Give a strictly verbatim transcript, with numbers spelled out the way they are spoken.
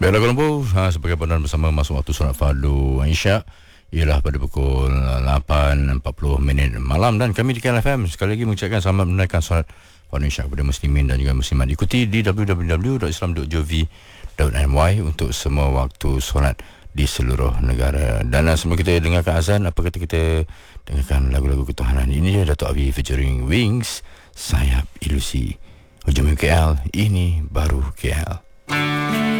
Baiklah Kuala Lumpur, ha, sebagai panduan bersama masuk waktu solat fardu Isyak ialah pada pukul lapan empat puluh minit malam, dan kami di K L F M sekali lagi mengucapkan selamat menunaikan solat fardu Isyak kepada muslimin dan juga muslimat. Ikuti di w w w dot islam dot gov dot m y untuk semua waktu solat di seluruh negara. Dan uh, sebelum kita dengarkan azan, apa kata kita dengarkan lagu-lagu ketuhanan. Ini dia Dato' Avi featuring Wings, Sayap Ilusi. Hujung K L, ini baru K L.